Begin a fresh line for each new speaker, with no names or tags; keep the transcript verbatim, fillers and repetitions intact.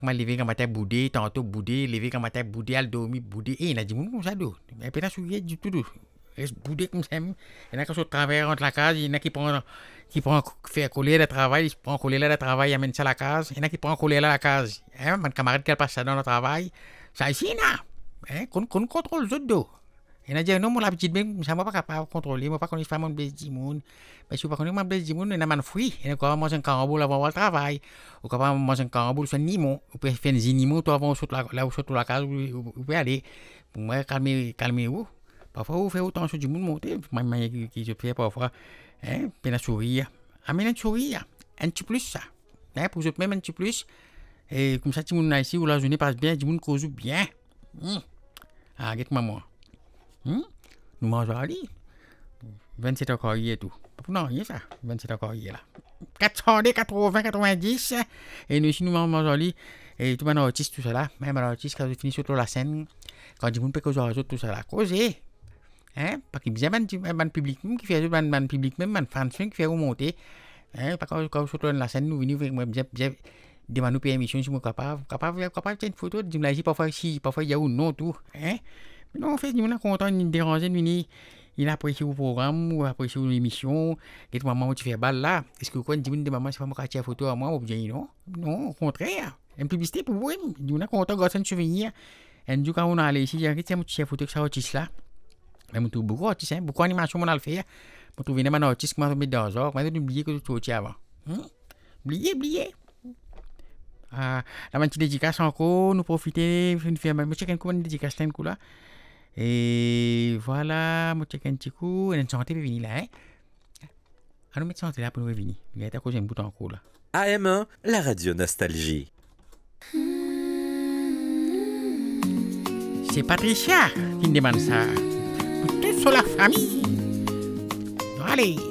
M'a levé quand matin boudé, tantôt boudé, levé quand matin boudé, al dormi boudé. Et il a dit mon comme ça do. Mais pas souillé du tout do. Reste boudé comme ça. Il y en a qui sont travailler entre la case, il y en a qui prend qui prend faire coller le travail, il prend coller le travail, il amène ça à la case. Il y en a qui prend coller à la case. Hein, mon camarade qui passe ça dans le travail, ça ici là. Hein, qu'on qu'on contrôle les autres do. Il a dit non, mon la petite ben, ça m'a pas capable contrôler, moi pas connaître pas mon blesse du monde. Mais si vous pas connaître mon blesse du monde, il a man fouille, il a quand manger un caramboule avant le travail. Ou quand manger un caramboule sur Nimo, ou peut faire un zinimo toi avant sur la là où sur la case où peut aller. Pour moi calmer calmer vous. Parfois vous faites autant sur du monde monter, moi qui je fais parfois hein, peine à sourire. Amène un sourire, un petit plus ça. Hein, pour vous même un petit plus. Et comme ça tout le monde ici où la journée passe bien, du monde cause bien. Ah, get maman. Hmm? Nous mangeons à l'île. vingt-sept encore hier et tout. Non, rien ça. vingt-sept encore hier là. quatre cents, quatre-vingts, quatre-vingt-dix. Et nous ici, nous mangeons à l'île. Et tout le monde artiste, tout ça là. Même l'artiste, quand je finis sur la scène, quand du monde peut causer aux autres, tout ça là. Causer. Hein? Parce qu'il y a un public même qui fait un public même, un fan qui fait remonter. Hein? Parce que quand je suis sur la scène, nous venons, moi, bien, bien, demandons pour émission si nous sommes capables. Capable, capable de faire une photo. Je me dis parfois, si, parfois, il y a ou non, tout. Hein? Non, en fait, nous sommes contents de nous déranger, nous, il apprécie le programme, ou apprécie l'émission, et tout maman, tu fais balle là. Est-ce que quand tu dis maman, c'est pas moi qui tire photo à moi, ou bien non? Non, au contraire. Une publicité pour vous, nous sommes contents de un souvenir. Et nous, quand on a allé ici, il y a un petit photo que ça artiste là. Mais nous trouvons beaucoup d'artistes, beaucoup d'animations, on a le fait. Nous trouvons un artiste qui m'a mis dans un mais nous oublions que tu étais avant. Oubliez, oubliez. La petite dédicace encore, nous profiter, nous faire un petit coup de dédicace là. Et voilà, moi check un petit coup, et une santé pour venir là, hein. Alors, mettre santé là pour nous venir. Il y a un coup, j'ai un bouton en cours là.
A M un, la radio nostalgie.
C'est Patricia qui me demande ça. Pour toute la famille. Allez.